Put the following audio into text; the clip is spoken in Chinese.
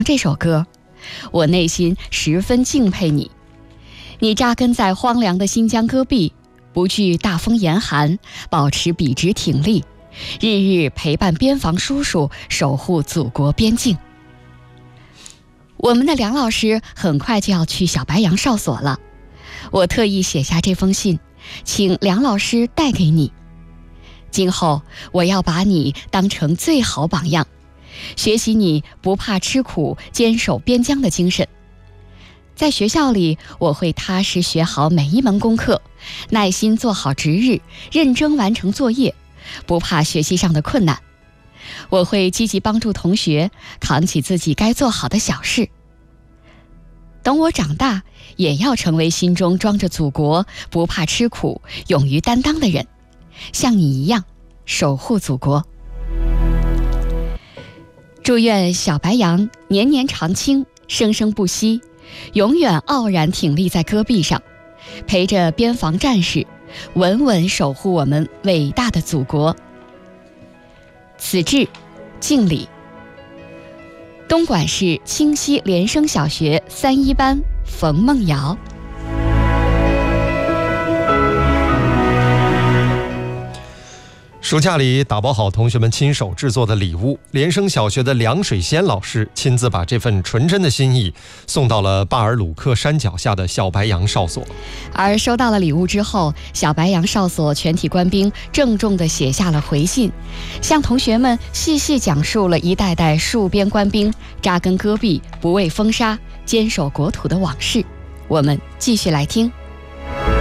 这首歌，我内心十分敬佩你。你扎根在荒凉的新疆戈壁，不惧大风严寒，保持笔直挺立，日日陪伴边防叔叔，守护祖国边境。我们的梁老师很快就要去小白杨哨所了，我特意写下这封信，请梁老师带给你。今后我要把你当成最好榜样，学习你不怕吃苦、坚守边疆的精神。在学校里，我会踏实学好每一门功课，耐心做好值日，认真完成作业，不怕学习上的困难。我会积极帮助同学，扛起自己该做好的小事。等我长大，也要成为心中装着祖国、不怕吃苦、勇于担当的人，像你一样守护祖国。祝愿小白杨年年常青，生生不息，永远傲然挺立在戈壁上，陪着边防战士，稳稳守护我们伟大的祖国。此致敬礼。东莞市清溪联升小学3-1班冯梦瑶。 暑假里打包好同学们亲手制作的礼物，联升小学的梁水仙老师亲自把这份纯真的心意送到了巴尔鲁克山脚下的小白杨哨所。 而收到了礼物之后，小白杨哨所全体官兵郑重地写下了回信，向同学们细细讲述了一代代戍边官兵扎根戈壁、不畏风沙、坚守国土的往事。我们继续来听。